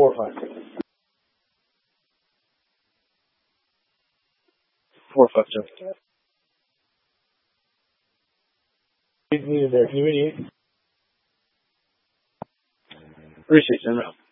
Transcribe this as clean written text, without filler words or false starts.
4-5. 4-5, sir. He's needed there. Can you read? Appreciate it, General.